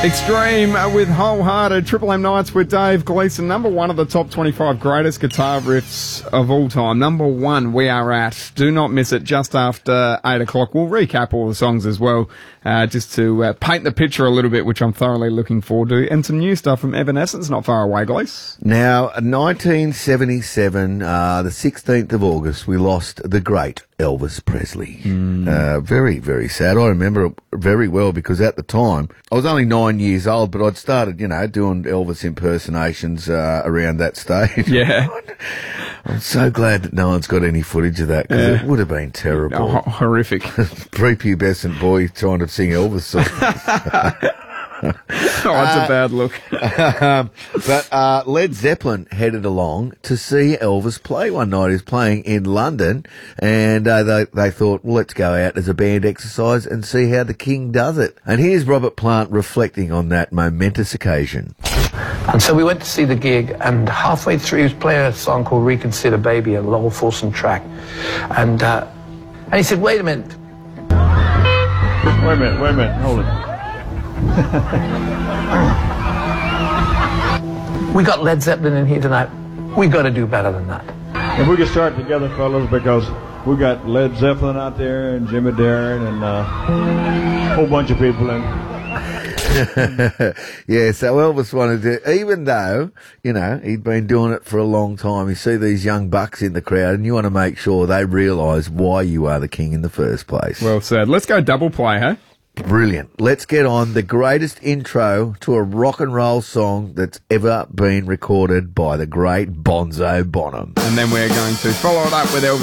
Extreme with Wholehearted, Triple M Nights with Dave Gleeson, number one of the top 25 greatest guitar riffs of all time. Number one, we are at. Do not miss it just after 8 o'clock. We'll recap all the songs as well, just to paint the picture a little bit, which I'm thoroughly looking forward to. And some new stuff from Evanescence, not far away, Glees. Now, 1977, the 16th of August, we lost the great Elvis Presley. Very, very sad. I remember it very well because at the time, I was only 9 years old, but I'd started, doing Elvis impersonations around that stage. Yeah. I'm so glad that no one's got any footage of that because it would have been terrible. Horrific. Prepubescent boy trying to sing Elvis songs. It's a bad look. But Led Zeppelin headed along to see Elvis play one night. He was playing in London, and they thought, well, let's go out as a band exercise and see how the King does it. And here's Robert Plant reflecting on that momentous occasion. And so we went to see the gig, and halfway through he was playing a song called Reconsider Baby, a Lowell Fulson track. And he said, wait a minute, hold it. We got Led Zeppelin in here tonight. We got to do better than that. If we could start together, fellas, because we got Led Zeppelin out there and Jimmy Darren and a whole bunch of people in. Yeah, so Elvis wanted to, even though, he'd been doing it for a long time, you see these young bucks in the crowd and you want to make sure they realise why you are the king in the first place. Well said. Let's go double play, huh? Brilliant. Let's get on the greatest intro to a rock and roll song that's ever been recorded by the great Bonzo Bonham. And then we're going to follow it up with Elvis